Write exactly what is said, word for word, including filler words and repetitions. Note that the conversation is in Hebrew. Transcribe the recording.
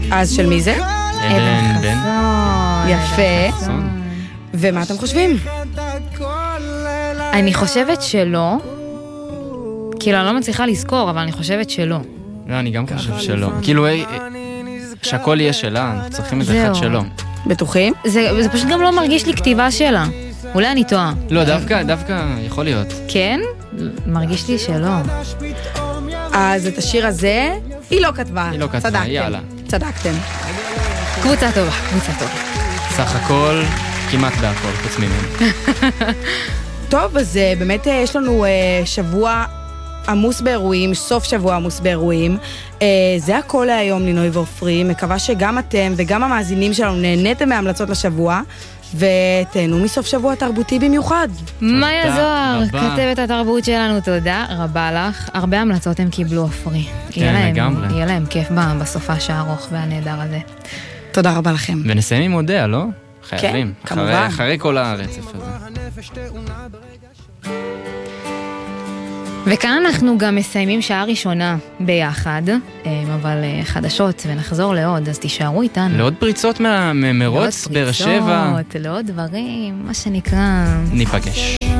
אז של מי זה? אבן בן. יפה. ומה אתם חושבים? אני חושבת שלא. כאילו, אני לא מצליחה לזכור, אבל אני חושבת שלא. לא, אני גם חושב שלא. כאילו, שהכל יהיה שלה, צריכים איזה אחד שלו. בטוחים? זה, זה פשוט גם לא מרגיש לי כתיבה שלה. אולי אני טועה. לא, דווקא, דווקא יכול להיות. כן? מרגיש לי שלא. אז את השיר הזה, היא לא כתבה. היא לא כתבה, צדקתם. יאללה. צדקתם. קבוצה טובה, קבוצה טובה. סך הכל, כמעט בהכל, חוץ ממנו. טוב, אז באמת יש לנו שבוע עמוס באירועים, סוף שבוע עמוס באירועים. זה הכל להיום, נינוי ואופרי. מקווה שגם אתם וגם המאזינים שלנו נהניתם מהמלצות לשבוע, ותהנו מסוף שבוע תרבותי במיוחד. מאיה זוהר, כתבת התרבות שלנו, תודה רבה לך. הרבה המלצות הם קיבלו, אופרי. כן, לגמרי. יהיה להם כיף בסופה הארוך והנהדר הזה. תודה רבה לכם. ונסיים עם מודע, לא? חייבים. כן, כמובן. אחרי כל הרצף הזה. וכאן אנחנו גם מסיימים שעה ראשונה ביחד, אבל חדשות, ונחזור לעוד, אז תישארו איתנו. לעוד פריצות מהמרוץ, באר שבע. לעוד פריצות, לעוד דברים, מה שנקרא. ניפגש.